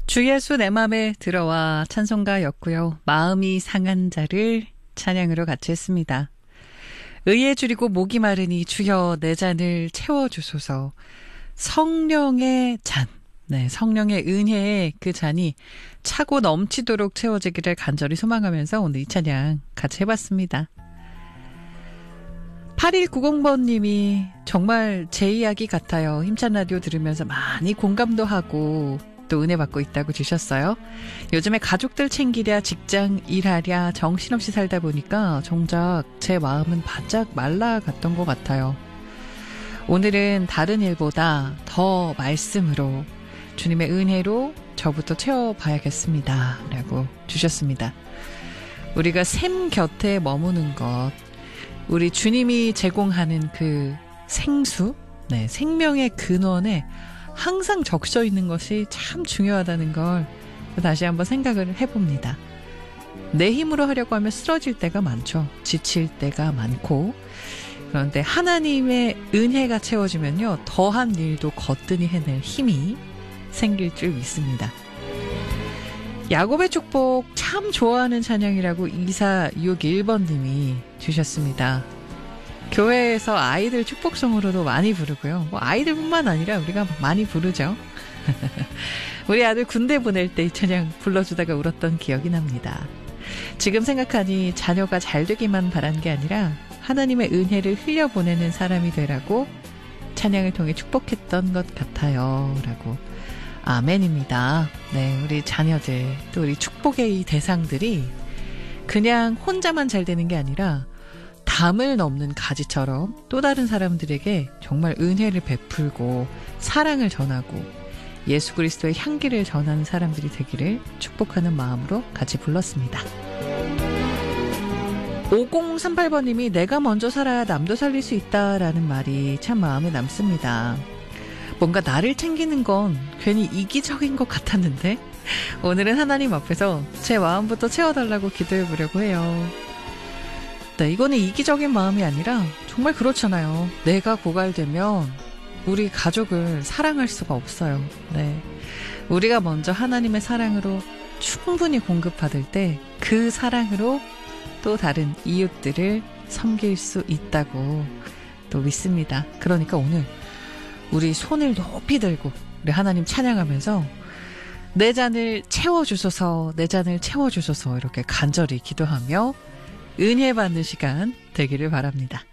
주 예수 내 맘에 들어와 찬송가였고요. 마음이 상한 자를 찬양으로 같이 했습니다. 의에 줄이고 목이 마르니 주여 내 잔을 채워주소서. 성령의 잔, 성령의 은혜의 그 잔이 차고 넘치도록 채워지기를 간절히 소망하면서 오늘 이 찬양 같이 해봤습니다. 8190번님이 정말 제 이야기 같아요. 힘찬 라디오 들으면서 많이 공감도 하고 또 은혜 받고 있다고 주셨어요. 요즘에 가족들 챙기랴 직장 일하랴 정신없이 살다 보니까 정작 제 마음은 바짝 말라갔던 것 같아요. 오늘은 다른 일보다 더 말씀으로 주님의 은혜로 저부터 채워봐야겠습니다. 라고 주셨습니다. 우리가 샘 곁에 머무는 것, 우리 주님이 제공하는 그 생수, 생명의 근원에 항상 적셔 있는 것이 참 중요하다는 걸 다시 한번 생각을 해봅니다. 내 힘으로 하려고 하면 쓰러질 때가 많죠. 지칠 때가 많고. 그런데 하나님의 은혜가 채워지면요, 더한 일도 거뜬히 해낼 힘이 생길 줄 믿습니다. 야곱의 축복 참 좋아하는 찬양이라고 2461번님이 주셨습니다. 교회에서 아이들 축복송으로도 많이 부르고요. 아이들뿐만 아니라 우리가 많이 부르죠. 우리 아들 군대 보낼 때 이 찬양 불러주다가 울었던 기억이 납니다. 지금 생각하니 자녀가 잘 되기만 바란 게 아니라 하나님의 은혜를 흘려보내는 사람이 되라고 찬양을 통해 축복했던 것 같아요. 라고. 아멘입니다. 우리 자녀들, 또 우리 축복의 이 대상들이 그냥 혼자만 잘 되는 게 아니라 담을 넘는 가지처럼 또 다른 사람들에게 정말 은혜를 베풀고 사랑을 전하고 예수 그리스도의 향기를 전하는 사람들이 되기를 축복하는 마음으로 같이 불렀습니다. 5038번님이 내가 먼저 살아야 남도 살릴 수 있다라는 말이 참 마음에 남습니다. 뭔가 나를 챙기는 건 괜히 이기적인 것 같았는데 오늘은 하나님 앞에서 제 마음부터 채워달라고 기도해 보려고 해요. 이거는 이기적인 마음이 아니라 정말 그렇잖아요. 내가 고갈되면 우리 가족을 사랑할 수가 없어요. 우리가 먼저 하나님의 사랑으로 충분히 공급받을 때 그 사랑으로 또 다른 이웃들을 섬길 수 있다고 또 믿습니다. 그러니까 오늘 우리 손을 높이 들고 우리 하나님 찬양하면서 내 잔을 채워주소서, 내 잔을 채워주소서 이렇게 간절히 기도하며 은혜 받는 시간 되기를 바랍니다.